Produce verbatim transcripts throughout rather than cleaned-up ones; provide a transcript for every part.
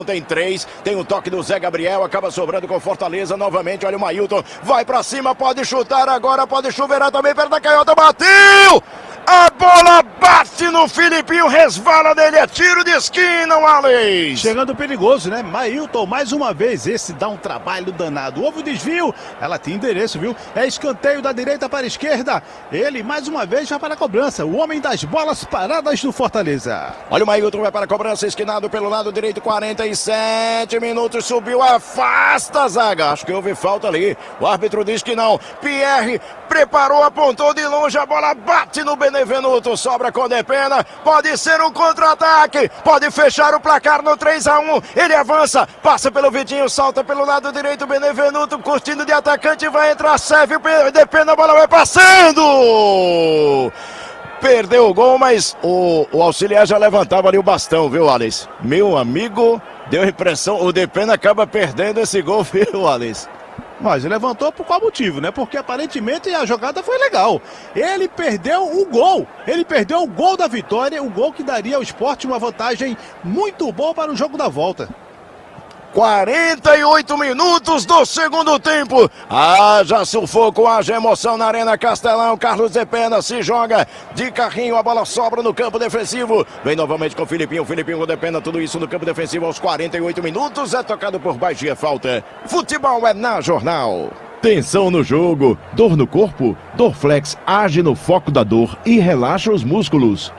Tem três, tem um toque do Zé Gabriel, acaba sobrando com Fortaleza novamente, olha o Mailton, vai pra cima, pode chutar agora, pode chuveirar também, perto da canhota, bateu! A bola bate no Filipinho, resvala dele, é tiro de esquina, Wallace. Chegando perigoso, né? Mailton, mais uma vez, esse dá um trabalho danado. Houve o desvio, ela tem endereço, viu? É escanteio da direita para a esquerda. Ele, mais uma vez, já para a cobrança. O homem das bolas paradas do Fortaleza. Olha o Mailton, vai para a cobrança, esquinado pelo lado direito, quarenta e sete minutos, subiu, afasta a zaga. Acho que houve falta ali. O árbitro diz que não. Pierre preparou, apontou de longe, a bola bate no Benevenuto, sobra com Depena, pode ser um contra-ataque, pode fechar o placar no três a um, ele avança, passa pelo Vitinho, salta pelo lado direito, Benevenuto curtindo de atacante, vai entrar, serve, Depena, a bola vai passando! Perdeu o gol, mas o, o auxiliar já levantava ali o bastão, viu, Wallace? Meu amigo, deu a impressão, o Depena acaba perdendo esse gol, viu, Wallace? Mas ele levantou por qual motivo, né? Porque aparentemente a jogada foi legal. Ele perdeu o gol. Ele perdeu o gol da vitória, o gol que daria ao Sport uma vantagem muito boa para o jogo da volta. quarenta e oito minutos do segundo tempo. Haja sufoco, haja emoção na Arena Castelão. Carlos Depena se joga de carrinho, a bola sobra no campo defensivo. Vem novamente com o Filipinho, Filipinho com Depena, tudo isso no campo defensivo aos quarenta e oito minutos. É tocado por baixo e é falta. Futebol é na Jornal. Tensão no jogo, dor no corpo? Dorflex age no foco da dor e relaxa os músculos.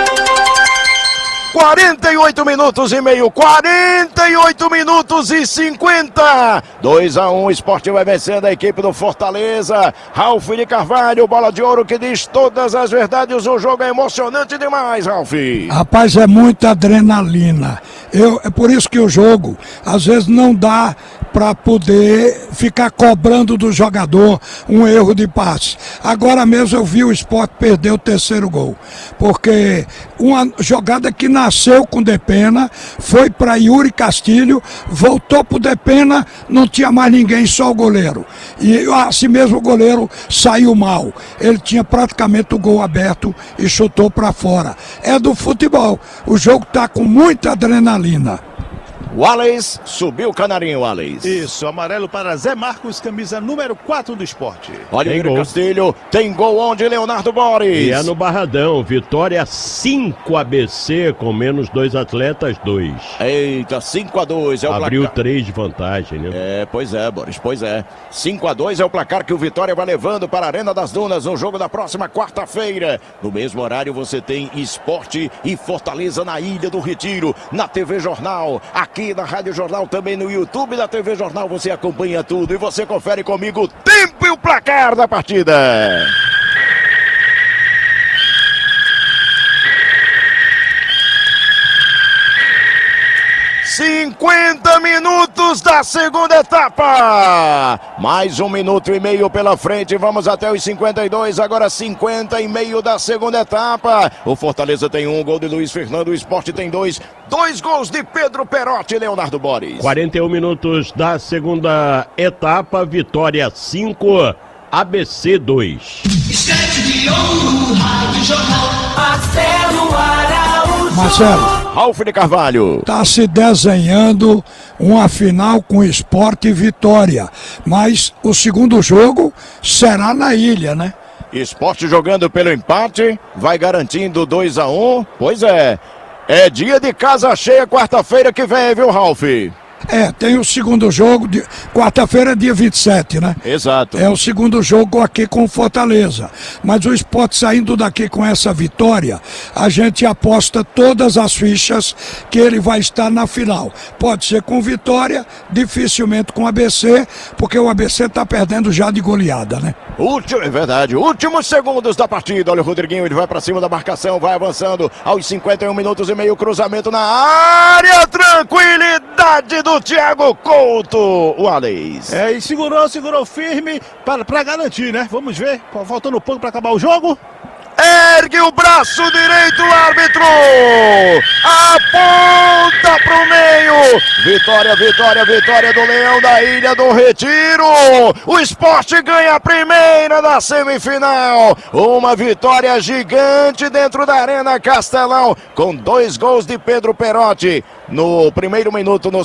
quarenta e oito minutos e meio, quarenta e oito minutos e cinquenta. dois a um, o Sport vai vencendo a equipe do Fortaleza. Ralf de Carvalho, bola de ouro que diz todas as verdades. O jogo é emocionante demais, Ralf. Rapaz, é muita adrenalina. Eu, é por isso que o jogo, às vezes, não dá para poder ficar cobrando do jogador um erro de passe. Agora mesmo eu vi o Sport perder o terceiro gol, porque uma jogada que nasceu com Depena, foi para Yuri Castilho, voltou pro Depena, não tinha mais ninguém, só o goleiro. E assim mesmo o goleiro saiu mal. Ele tinha praticamente o gol aberto e chutou para fora. É do futebol. O jogo tá com muita adrenalina. Wallace, subiu o canarinho, Wallace. Isso, amarelo para Zé Marcos, camisa número quatro do Sport. Olha o Yuri Castilho, tem gol onde, Leonardo Boris? E é no Barradão, vitória cinco A B C, com menos dois atletas, dois. Eita, cinco a dois é o Abriu placar. três de vantagem, né? É, pois é, Boris, pois é. cinco a dois é o placar que o Vitória vai levando para a Arena das Dunas, no jogo da próxima quarta-feira. No mesmo horário você tem Esporte e Fortaleza na Ilha do Retiro, na T V Jornal, aqui na Rádio Jornal, também no YouTube da T V Jornal, você acompanha tudo e você confere comigo o tempo e o placar da partida. cinquenta minutos da segunda etapa. Mais um minuto e meio pela frente. Vamos até os cinquenta e dois. Agora cinquenta e meio da segunda etapa. O Fortaleza tem um gol de Luiz Fernando. O Sport tem dois. Dois gols de Pedro Perotti e Leonardo Boris. quarenta e um minutos da segunda etapa. Vitória cinco, A B C dois. Marcelo, Ralf de Carvalho. está se desenhando uma final com Sport e Vitória, mas o segundo jogo será na ilha, né? Sport jogando pelo empate, vai garantindo dois a um. Pois é, é dia de casa cheia quarta-feira que vem, viu, Ralf? É, tem o segundo jogo, de quarta-feira, dia vinte e sete, né? Exato. É o segundo jogo aqui com o Fortaleza. Mas o Sport saindo daqui com essa vitória, a gente aposta todas as fichas que ele vai estar na final. Pode ser com vitória, dificilmente com o A B C, porque o A B C está perdendo já de goleada, né? Último, é verdade, últimos segundos da partida. Olha o Rodriguinho, ele vai pra cima da marcação, vai avançando aos cinquenta e um minutos e meio, cruzamento na área, tranquilidade do Thiago Couto, Wallace. É, e segurou, segurou firme para, para garantir, né? Vamos ver, faltando pouco para acabar o jogo. Ergue o braço direito, árbitro! Aponta pro meio! Vitória, vitória, vitória do Leão da Ilha do Retiro! O Sport ganha a primeira da semifinal! Uma vitória gigante dentro da Arena Castelão, com dois gols de Pedro Perotti. No primeiro minuto, no